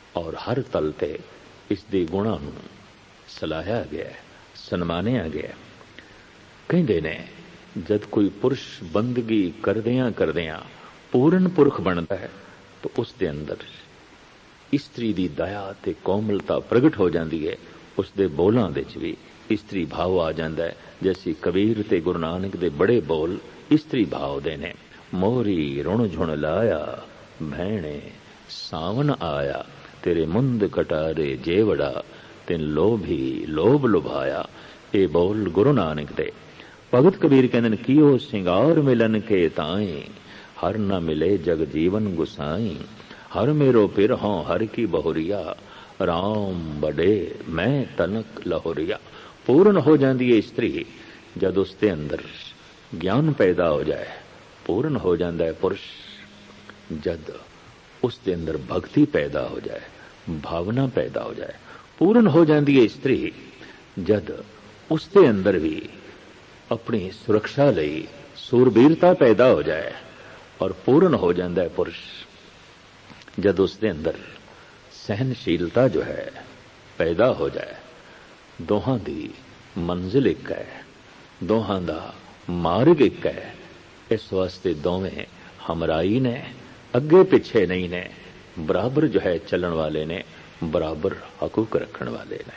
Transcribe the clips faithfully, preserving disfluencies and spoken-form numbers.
और हर तल ते इसके गुणां नूं सलाहिया गया, सन्मानिया गया। कहंदे ने जद कोई पुरुष बंदगी करदियां करदियां पूर्ण पुरख बनता है तो उसके अंदर इस्त्री दी दया ते कोमलता प्रगट हो जाती है। उसके बोलों विच भी इस्त्री भाव आ जाता है। जैसी कबीर ते गुरु नानक दे बड़े बोल इस्त्री भाव दे ने। मोरी रुण झुण लाया भैणे सावन आया, तेरे मुंद कटारे जेवड़ा तिन लोभी लोभ लुभाया। ये बोल गुरु नानक दे। भगत कबीर कहंदे कियो सिंगार मिलन के ताई, हर न मिले जग जीवन गुसाई। हर मेरो पिर हों हर की बहुरिया, राम बड़े मैं तनक लहोरिया। पूर्ण हो जाती है स्त्री जद उसके अंदर ज्ञान पैदा हो जाए। पूर्ण हो जाता है पुरुष जद उसके अंदर भक्ति पैदा हो जाए, भावना पैदा हो जाए। पूर्ण हो जाती है स्त्री जद उसके अंदर भी अपनी सुरक्षा लई सूरबीरता पैदा हो जाए। और पूर्ण हो जाता है पुरुष जद उसके अंदर सहनशीलता जो है पैदा हो जाए। दोहां दी मंजिल एक है, दोहां दा मार्ग एक है। इस वास्ते दोवें हमराई ने, अगे पिछे नहीं ने, बराबर जो है चलन वाले ने, बराबर हकूक रखण वाले ने।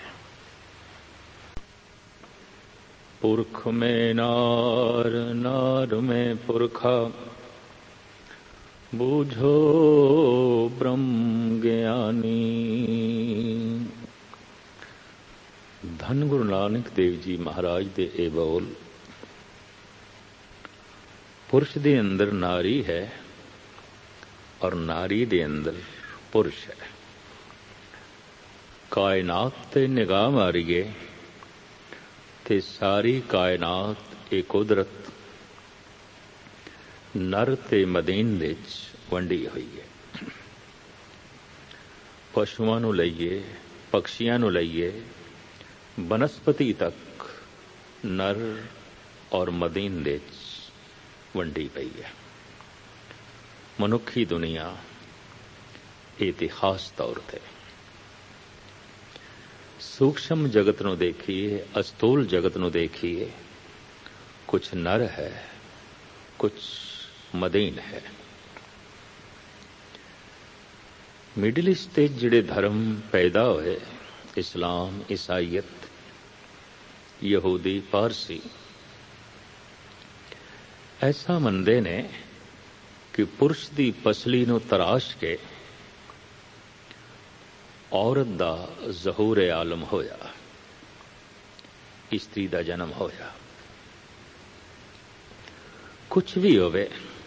पुरख में नार, नार में पुरखा, बूझो ब्रह्म ज्ञानी। धन गुरु नानक देव जी महाराज दे ए बोल। पुरुष दे अंदर नारी है और नारी दे अंदर पुरुष है। कायनात ते निगाह मारीए ते सारी कायनात ए कुदरत नर ते मदीन विच वंडी हुई है। पशुओं नूं लईए, पक्षियां नूं लईए, बनस्पति तक नर और मदीन विच वंडी पई है। मनुखी दुनिया इतिहास तौर ते सूक्ष्म जगत नूं देखिए, अस्थूल जगत नूं देखिए, कुछ नर है, कुछ मदीन है। मिडिल ईस्ट ते जिहड़े धर्म पैदा होए, इस्लाम, ईसाईयत, यहूदी, पारसी, ऐसा मनदे ने कि पुरुष दी पसली नूं तराश के औरत दा ज़हूर आलम होया, इस्त्री दा जन्म होया। कुछ भी होवे,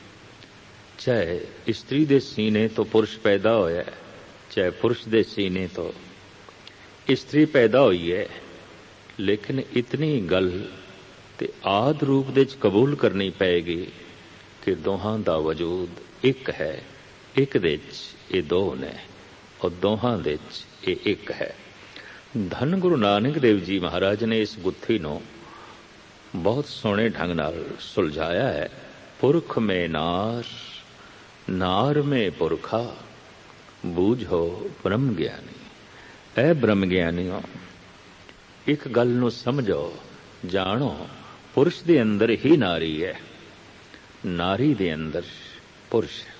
चाहे स्त्री दे सीने तो पुरुष पैदा होया, चाहे पुरुष दे सीने तो स्त्री पैदा हुई है, लेकिन इतनी गल ते आद रूप दे च कबूल करनी पैगी कि दोहां दा वजूद एक है। एक दे च ये दो ने और दोहां दे च ये एक है। धन गुरु नानक देव जी महाराज ने इस गुत्थी नूं बहुत सोहणे ढंग नाल सुलझाया है। पुरख में नार, नार में पुरखा, बूझो ब्रह्म ज्ञानी। ऐ ब्रह्म ज्ञानियों, एक गल नूं समझो, जानो, पुरुष दे अंदर ही नारी है, नारी दे अंदर पुरुष है।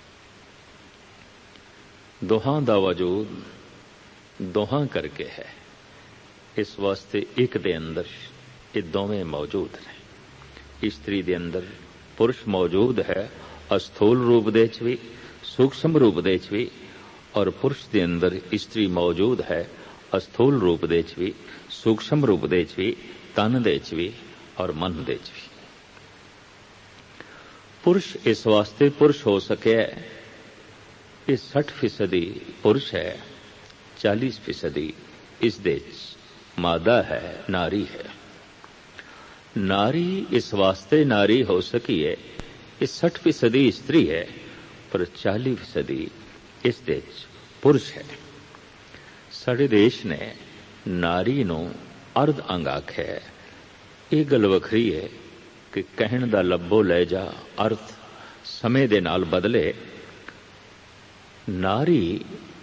दोहां दा वजूद दोहां करके है। इस वास्ते एक दे अंदर ये दोवें मौजूद ने। स्त्री दे अंदर पुरुष मौजूद है, अस्थूल रूप दे च भी, सूक्ष्म रूप दे च भी, और पुरुष दे अंदर स्त्री मौजूद है, अस्थूल रूप दे च भी, सूक्ष्म रूप दे च भी, तन दे च भी और मन दे च भी। पुरुष इस वास्ते पुरुष हो सके ये सठ फीसदी पुरुष है, चालीस फीसदी इस दे च मादा है, नारी है। नारी इस वास्ते नारी हो सकी है, इस सठ फीसदी स्त्री है, पर चालीस फीसदी इस दे च पुरुष है। साडे देश ने नारी नूं अर्ध अंग आख्या। ये गल वखरी है कि कहण दा लब्बो लै जा अर्थ समय दे नाल बदले। नारी